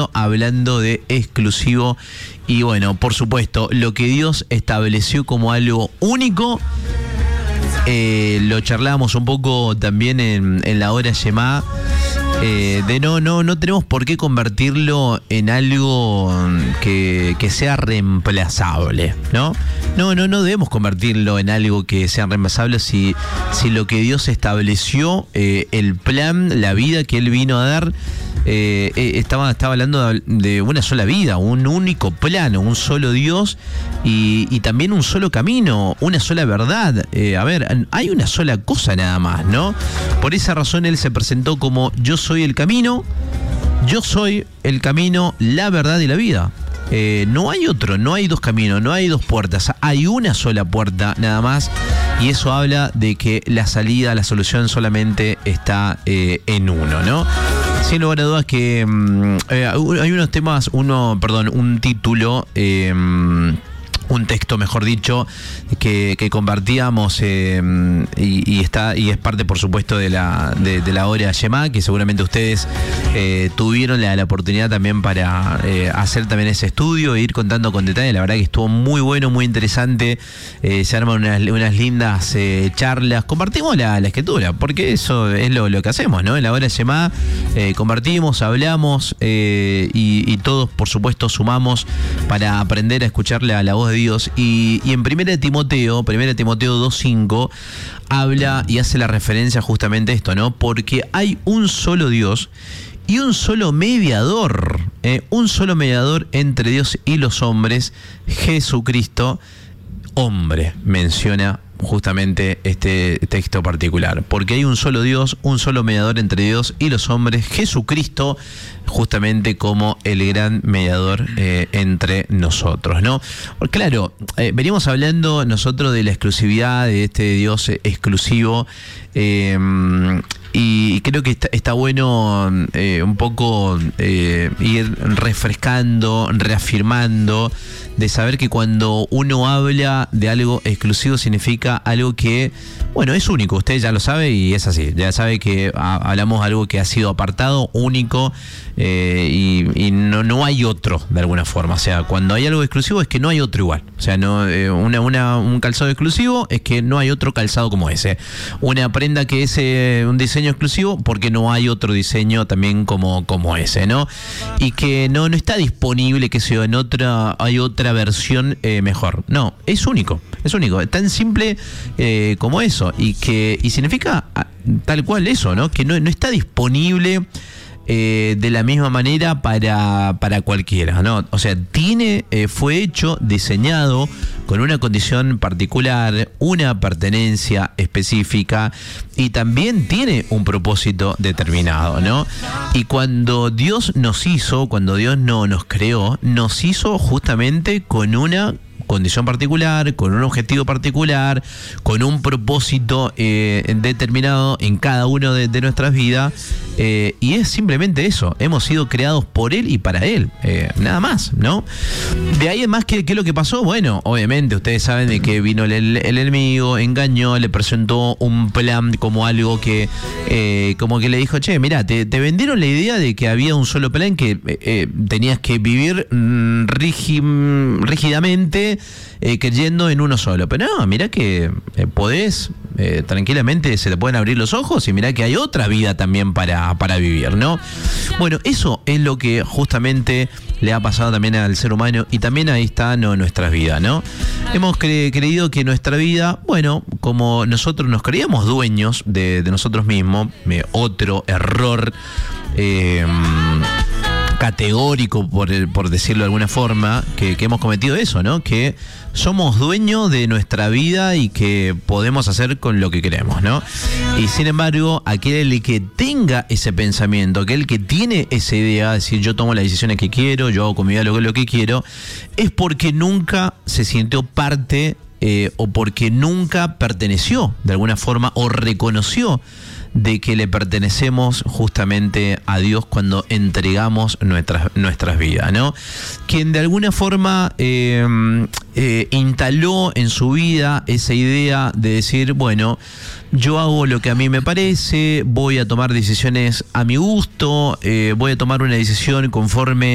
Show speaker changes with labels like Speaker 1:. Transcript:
Speaker 1: contenido hablando de exclusivo. Y bueno, por supuesto, lo que Dios estableció como algo único, lo charlábamos un poco también en la hora Shema, de no tenemos por qué convertirlo en algo que sea reemplazable, ¿no? No debemos convertirlo en algo que sea reemplazable si lo que Dios estableció, el plan, la vida que Él vino a dar, estaba hablando de una sola vida, un único plano, un solo Dios y también un solo camino, una sola verdad. Hay una sola cosa nada más, ¿no? Por esa razón Él se presentó como: yo soy el camino, la verdad y la vida. No hay otro, no hay dos caminos, no hay dos puertas, hay una sola puerta nada más, y eso habla de que la salida, la solución solamente está en uno, ¿no? Sin lugar a dudas que hay unos temas, un título, un texto, mejor dicho, que compartíamos y es parte, por supuesto, de la hora Shema, que seguramente ustedes tuvieron la oportunidad también para hacer también ese estudio e ir contando con detalle. La verdad que estuvo muy bueno, muy interesante. Se arman unas lindas charlas. Compartimos la escritura, porque eso es lo que hacemos, ¿no? En la hora Shema compartimos, hablamos y todos, por supuesto, sumamos para aprender a escucharle a la voz de Dios. Y en 1 Timoteo 2:5 habla y hace la referencia justamente a esto, ¿no? Porque hay un solo Dios y un solo mediador entre Dios y los hombres, Jesucristo, hombre, menciona justamente este texto particular, porque hay un solo Dios, un solo mediador entre Dios y los hombres, Jesucristo, justamente como el gran mediador entre nosotros, ¿no? Claro, venimos hablando nosotros de la exclusividad de este Dios exclusivo, y creo que está bueno un poco ir refrescando, reafirmando, de saber que cuando uno habla de algo exclusivo significa algo que, bueno, es único. Usted ya lo sabe y es así. Ya sabe que hablamos de algo que ha sido apartado, único, y no hay otro de alguna forma. O sea, cuando hay algo exclusivo es que no hay otro igual. O sea, un calzado exclusivo es que no hay otro calzado como ese. Una prenda que es un diseño exclusivo porque no hay otro diseño también como ese, ¿no? Y que no está disponible, que sea hay otra versión mejor. No, es único, tan simple como eso, y significa tal cual eso, ¿no? Que no está disponible de la misma manera para cualquiera, ¿no? O sea, fue hecho, diseñado con una condición particular, una pertenencia específica, y también tiene un propósito determinado, ¿no? Y cuando Dios nos creó, nos hizo justamente con una condición particular, con un objetivo particular, con un propósito determinado en cada uno de nuestras vidas, y es simplemente eso. Hemos sido creados por Él y para Él, nada más, ¿no? De ahí en más, ¿qué es lo que pasó? Bueno, obviamente ustedes saben de que vino el enemigo, engañó, le presentó un plan como algo que como que le dijo: che, mirá, te vendieron la idea de que había un solo plan, que tenías que vivir rígidamente, creyendo en uno solo. Pero no, mirá que podés, tranquilamente se te pueden abrir los ojos, y mirá que hay otra vida también para vivir, ¿no? Bueno, eso es lo que justamente le ha pasado también al ser humano, y también ahí está nuestras vidas, ¿no? Hemos creído que nuestra vida, bueno, como nosotros nos creíamos dueños de nosotros mismos, otro error categórico, por decirlo de alguna forma, que hemos cometido eso, ¿no? Que somos dueños de nuestra vida y que podemos hacer con lo que queremos, ¿no? Y sin embargo, aquel que tenga ese pensamiento, aquel que tiene esa idea de decir: yo tomo las decisiones que quiero, yo hago con mi vida lo que quiero, es porque nunca se sintió parte o porque nunca perteneció de alguna forma, o reconoció de que le pertenecemos justamente a Dios cuando entregamos nuestras vidas, ¿no? Quien de alguna forma instaló en su vida esa idea de decir: bueno, yo hago lo que a mí me parece, voy a tomar decisiones a mi gusto, voy a tomar una decisión conforme